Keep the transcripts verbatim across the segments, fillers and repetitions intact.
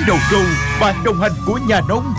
đầu trâu, bạn đồng hành của nhà nông.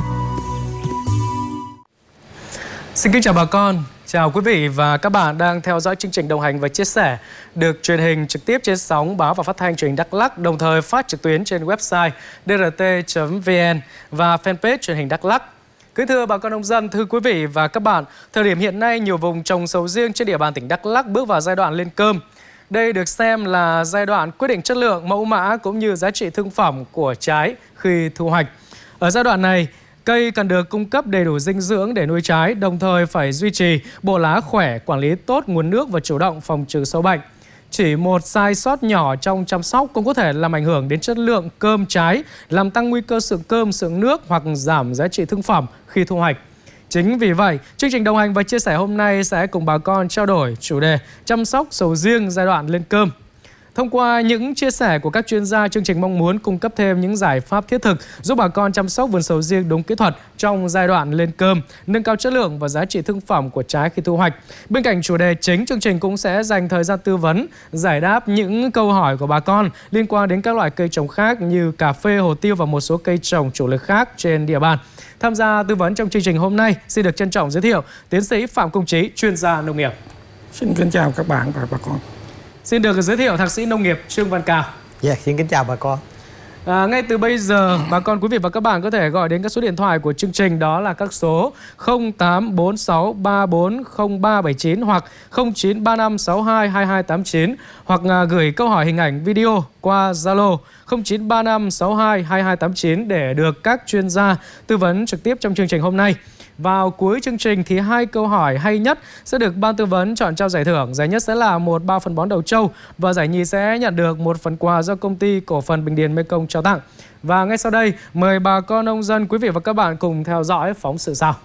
Xin kính chào bà con, chào quý vị và các bạn đang theo dõi chương trình đồng hành và chia sẻ được truyền hình trực tiếp trên sóng báo và phát thanh truyền hình Đắk Lắk, đồng thời phát trực tuyến trên website d r t chấm v n và fanpage truyền hình Đắk Lắk. Kính thưa bà con nông dân, thưa quý vị và các bạn, thời điểm hiện nay nhiều vùng trồng sầu riêng trên địa bàn tỉnh Đắk Lắk bước vào giai đoạn lên cơm. Đây được xem là giai đoạn quyết định chất lượng, mẫu mã cũng như giá trị thương phẩm của trái khi thu hoạch. Ở giai đoạn này, cây cần được cung cấp đầy đủ dinh dưỡng để nuôi trái, đồng thời phải duy trì bộ lá khỏe, quản lý tốt nguồn nước và chủ động phòng trừ sâu bệnh. Chỉ một sai sót nhỏ trong chăm sóc cũng có thể làm ảnh hưởng đến chất lượng cơm trái, làm tăng nguy cơ sượng cơm, sượng nước hoặc giảm giá trị thương phẩm khi thu hoạch. Chính vì vậy, chương trình đồng hành và chia sẻ hôm nay sẽ cùng bà con trao đổi chủ đề chăm sóc sầu riêng giai đoạn lên cơm. Thông qua những chia sẻ của các chuyên gia, chương trình mong muốn cung cấp thêm những giải pháp thiết thực giúp bà con chăm sóc vườn sầu riêng đúng kỹ thuật trong giai đoạn lên cơm, nâng cao chất lượng và giá trị thương phẩm của trái khi thu hoạch. Bên cạnh chủ đề chính, chương trình cũng sẽ dành thời gian tư vấn, giải đáp những câu hỏi của bà con liên quan đến các loại cây trồng khác như cà phê, hồ tiêu và một số cây trồng chủ lực khác trên địa bàn. Tham gia tư vấn trong chương trình hôm nay, xin được trân trọng giới thiệu tiến sĩ Phạm Công Trí, chuyên gia nông nghiệp. Xin kính chào các bạn và bà con. Xin được giới thiệu thạc sĩ nông nghiệp Trương Văn Cao. Dạ, xin kính chào bà con. À, ngay từ bây giờ, bà con, quý vị và các bạn có thể gọi đến các số điện thoại của chương trình, đó là các số không tám bốn sáu ba bốn không ba bảy chín hoặc không chín ba năm sáu hai hai hai tám chín, hoặc à, gửi câu hỏi hình ảnh video qua Zalo không chín ba năm sáu hai hai hai tám chín để được các chuyên gia tư vấn trực tiếp trong chương trình hôm nay. Vào cuối chương trình thì hai câu hỏi hay nhất sẽ được ban tư vấn chọn trao giải thưởng. Giải nhất sẽ là một bao phân bón đầu trâu và giải nhì sẽ nhận được một phần quà do công ty cổ phần Bình Điền Mekong trao tặng. Và ngay sau đây, mời bà con nông dân, quý vị và các bạn cùng theo dõi phóng sự sau.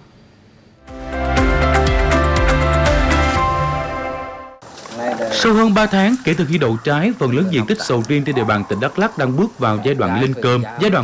Sau hơn ba tháng kể từ khi đậu trái, phần lớn diện tích sầu riêng trên địa bàn tỉnh Đắk Lắk đang bước vào giai đoạn lên cơm. Giai đoạn